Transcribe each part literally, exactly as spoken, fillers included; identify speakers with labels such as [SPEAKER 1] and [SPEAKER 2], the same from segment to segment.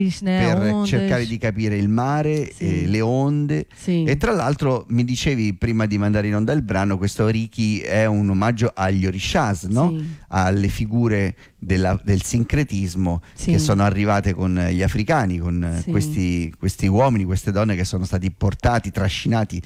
[SPEAKER 1] né,
[SPEAKER 2] per
[SPEAKER 1] ondas.
[SPEAKER 2] cercare di capire il mare,
[SPEAKER 1] Sì.
[SPEAKER 2] eh, le onde.
[SPEAKER 1] Sì.
[SPEAKER 2] E tra l'altro mi dicevi prima di mandare in onda il brano, questo Oriki è un omaggio agli orishas, no?
[SPEAKER 1] Sì.
[SPEAKER 2] Alle figure della- del sincretismo
[SPEAKER 1] Sì.
[SPEAKER 2] che sono arrivate con gli africani, con eh,
[SPEAKER 1] Sì.
[SPEAKER 2] questi, questi uomini, queste donne che sono stati portati, trascinati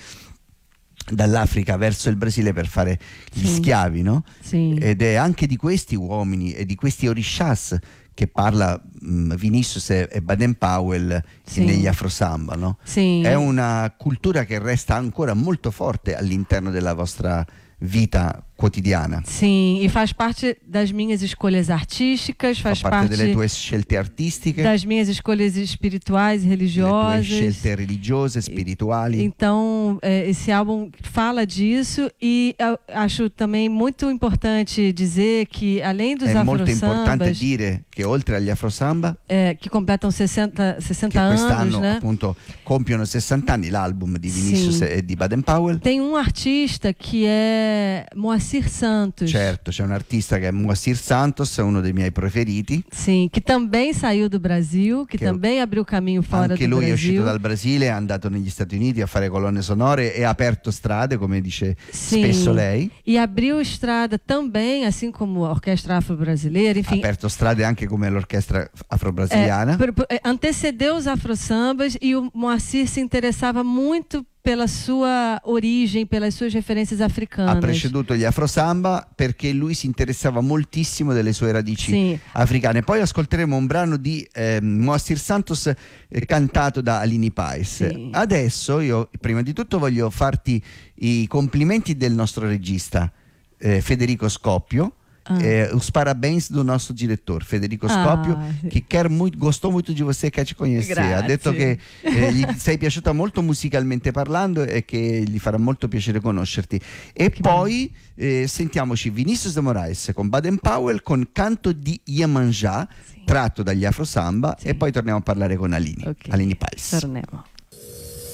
[SPEAKER 2] dall'Africa verso il Brasile per fare gli
[SPEAKER 1] Sì.
[SPEAKER 2] schiavi, no?
[SPEAKER 1] Sì.
[SPEAKER 2] Ed è anche di questi uomini e di questi orishas che parla mh, Vinicius e, e Baden-Powell
[SPEAKER 1] Sì.
[SPEAKER 2] negli Afrosamba, no?
[SPEAKER 1] Sì.
[SPEAKER 2] È una cultura che resta ancora molto forte all'interno della vostra vita quotidiana.
[SPEAKER 1] Sim, e faz parte das minhas escolhas artísticas,
[SPEAKER 2] Fa
[SPEAKER 1] faz
[SPEAKER 2] parte
[SPEAKER 1] parte
[SPEAKER 2] delle tue scelte artistiche,
[SPEAKER 1] das minhas escolhas espirituais e
[SPEAKER 2] delle tue
[SPEAKER 1] religiosas.
[SPEAKER 2] scelte religiose, spirituali.
[SPEAKER 1] Então, é, esse álbum fala disso e eu acho também muito importante dizer que, além dos
[SPEAKER 2] È molto importante
[SPEAKER 1] afro-sambas,
[SPEAKER 2] dire che oltre agli Afrosamba,
[SPEAKER 1] é, que completam sessenta,
[SPEAKER 2] che
[SPEAKER 1] sessenta anos,
[SPEAKER 2] quest'anno
[SPEAKER 1] né?
[SPEAKER 2] appunto compiono sessanta anni, l'album di Vinicius
[SPEAKER 1] Sì.
[SPEAKER 2] e di Baden-Powell.
[SPEAKER 1] Tem um artista que é Moacir Santos.
[SPEAKER 2] Certo, c'è un artista che è Moacir Santos, è uno dei miei preferiti.
[SPEAKER 1] Sim, que também saiu do Brasil, que
[SPEAKER 2] Che
[SPEAKER 1] também abriu caminho fora
[SPEAKER 2] Anche
[SPEAKER 1] do
[SPEAKER 2] lui è uscito
[SPEAKER 1] Brasil.
[SPEAKER 2] dal Brasile, è andato negli Stati Uniti a fare colonne sonore e ha aperto strade, come dice
[SPEAKER 1] Sim.
[SPEAKER 2] spesso lei.
[SPEAKER 1] E abriu estrada também, assim como a Orquestra Afro-Brasileira,
[SPEAKER 2] Ha
[SPEAKER 1] enfim.
[SPEAKER 2] aperto strade anche come l'orchestra
[SPEAKER 1] É,
[SPEAKER 2] afro-brasiliana.
[SPEAKER 1] per- per- é, antecedeu os afro-sambas e o Moacir se interessava muito pela sua origem, pelas suas referências
[SPEAKER 2] Ha
[SPEAKER 1] africanas.
[SPEAKER 2] preceduto gli Afrosamba perché lui si interessava moltissimo delle sue radici
[SPEAKER 1] Sì.
[SPEAKER 2] africane. Poi ascolteremo un brano di eh, Moacir Santos eh, cantato da Alini Pais.
[SPEAKER 1] Sì.
[SPEAKER 2] Adesso io prima di tutto voglio farti i complimenti del nostro regista eh, Federico Scoppio.
[SPEAKER 1] Ah.
[SPEAKER 2] É, os parabéns do nosso diretor, Federico Scoppio,
[SPEAKER 1] Ah, sì.
[SPEAKER 2] que quer muito, gostou muito de você, quer te conhecer.
[SPEAKER 1] Grazie.
[SPEAKER 2] Ha detto che eh, gli sei piaciuta molto musicalmente parlando e che gli farà molto piacere conoscerti. E
[SPEAKER 1] Che
[SPEAKER 2] poi eh, sentiamoci Vinicius de Moraes con Baden-Powell con Canto di Iemanjá,
[SPEAKER 1] Sì.
[SPEAKER 2] tratto dagli Afrosamba,
[SPEAKER 1] Sì.
[SPEAKER 2] e poi torniamo a parlare con Alini,
[SPEAKER 1] Ok.
[SPEAKER 2] Alini Pais.
[SPEAKER 1] Torniamo.